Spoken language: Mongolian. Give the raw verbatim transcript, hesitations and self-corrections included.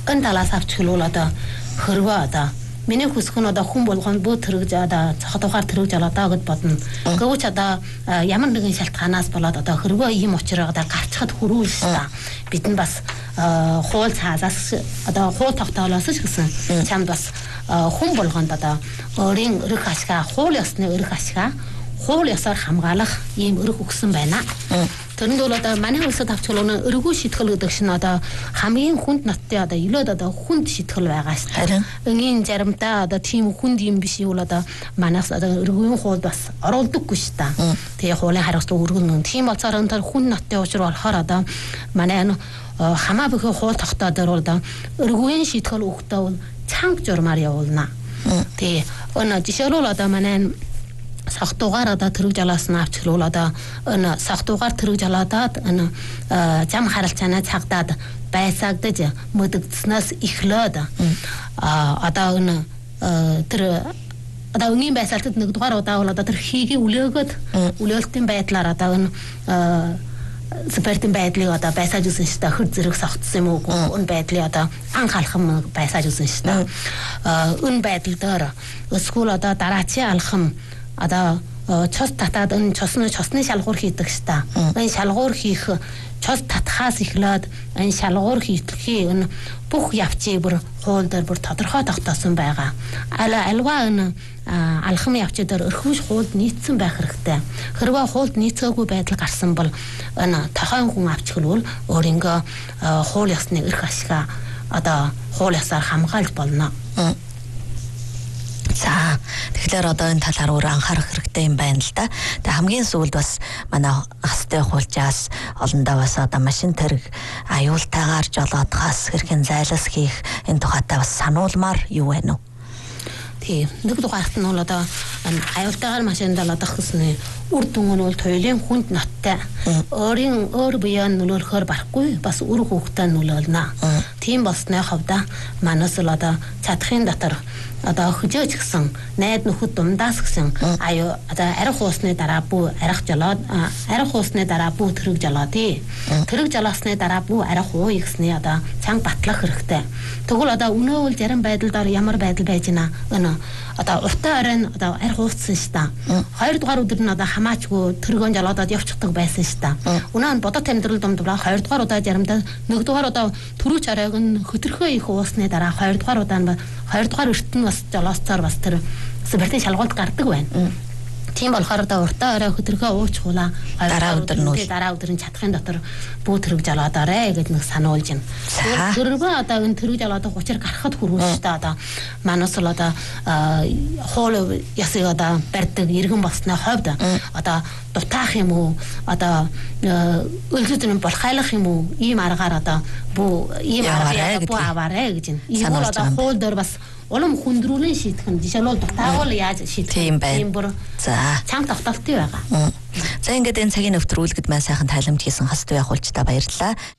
эн талаас авч хөлөөл одоо хөрвөө одоо миний хүсэх нь одоо хүн болгонд бүх төрөж одоо цохот ухаар төрөж олоо гэд бодно. Гэвч одоо ямар нэгэн шалтгаанаас болоод одоо хөрвөө ийм учраа одоо гарчхад хүрүүл шүү дээ. Бид нь бас хуул цаазаас одоо хуул тогтоолоос ч гэсэн чамд бас хүн болгонд одоо өөрийн өрх ашгаа хуул ёсны өрх ашгаа хуул ёсоор хамгаалах ийм өрх өгсөн байна. Тэрнэд бол одоо манай улсад авч хөлөө өргөө шитгэл гэдэг чинь одоо хамгийн хүнд ноттой одоо илээд одоо хүнд шитгэл байгаа шүү дээ. Энгийн заримдаа одоо тийм хүнд юм биш юу одоо манаас одоо өргөгийн хууль бас оруулдаггүй шүү дээ. Тэгээ хуулийн хариуцлага өргөн. Тийм болцоор энэ хүнд ноттой учраа болохоор одоо манай хамаа бүхэн хууль тогтоодор одоо өргөгийн шитгэл өгөхдөө бол цанг журмаар явуулна. Тэгээ өнө жишээлбэл одоо манай сахтуугаар одоо төрөг жалаас нь авч хөлөөл одоо энэ сахтуугаар төрөг жалаадаад энэ зам харалцаанаа цагдаад байсагдаж мөдөгдснөөс эхлээд а одоо энэ тэр одоо өнгийн байсаалтад нэгдүгээр удаа бол одоо тэр хийгийн үлээгөөд үлээлтийн байдлаар одоо энэ спортын байдлыг одоо байсааж үзсэн шүү дээ. Хөр зэрэг согтсон юм уу? Энэ байдлыг одоо анхаалхам байсааж үзсэн шүү дээ. Энэ байдал дээр эсвэл одоо дараачийн алхам одоо цус татаад энэ цусны цусны шалгуур хийдэг штэ. Энэ шалгуур хийх цус татхаас эхлээд энэ шалгуур хийхлэхий энэ бүх явцыг бүр хууль дээр бүр тодорхой тогтоосон байгаа. Аль альва энэ алхам явц дээр өрхөж хуульд нийцсэн байх хэрэгтэй. Хэрвээ хуульд нийцээгүй байдал гарсан бол энэ тохойн хүн авч хөлвөл өөрийнхөө хууль ёсны эрх ашгаа одоо хууль ёсоор хамгаалж болно. За тэгэхээр одоо энэ талаар өөр анхаарах хэрэгтэй юм байна л да. Тэг хамгийн сүүлд бас манай хастай хуулчаас олондоо бас одоо машин тэрэг аюултайгаар жолоодохоос хэрхэн зайлас хийх энэ тухайтай бас сануулмаар юу вэ нүү? Тийм. Нэг дугаарт нь бол одоо аюултайгаар машин жолоодох гэсэн үр дүн нь бол туйлын хүнд ноттой. Өөрийн өөр биеийн нөлөөлөхөөр барахгүй бас үр хүүхдээ нөлөөлнө. Тийм болсны хувьд манаас л одоо чадхын дотор одоо хөжөөж гисэн найд нөхөд дундаас гисэн аюу одоо арх уусны дараа бүү арх жолоод арх уусны дараа бүү төрөг жолоодээ. Төрөг жолоосны дараа бүү арх уу гэсний одоо цанг батлах хэрэгтэй. Тэгвэл одоо өнөө үл зарим байдлаар ямар байдал байж гинэ өнөө одоо уртаа оройн одоо арх ууссан шүү дээ. Хоёр дахь өдөр нь одоо хамаачгүй төргөн жолоодод явчихдаг байсан шүү дээ. Өнөө нь бодот амьдрал дундаа хоёр дахь удаа заримдаа нэг дахь удаа төрүүч оройг нь хөтөрхөө их уусны дараа хоёр дахь удаа нь хоёр дахь эртэн бас жолоосцоор бас тэр спортын шалгуулт гардаг байна. Тийм болохоор одоо уртаа орой хөтөрхөө уучхуулаа дараа өдөр нь дараа өдөр нь чадхын дотор бүү төрөг жолоодоорой гэдэг нэг сануулж байна. Тэрвээ одоо энэ төрөг жолоодох учир гарахад хүрүүл шүү дээ одоо манаас л одоо хоол ясыг одоо барьдаг иргэн болсны хувьд одоо дутаах юм уу одоо өлзөд нь болохайлах юм уу ийм аргаар одоо бүү ийм аргаар бүү аваарэ гэж байна. Ийм бол одоо хоол дээр бас улам хүндрүүлэн шийдэх нь жишээлбэл дутаагуул яаж шийдэх юм бэ? За чанга тогтолттой байгаа. За ингээд энэ цагийн өвтөр үлгэд маань сайхан тайламж хийсэн хасд байх уулчтай баярлалаа.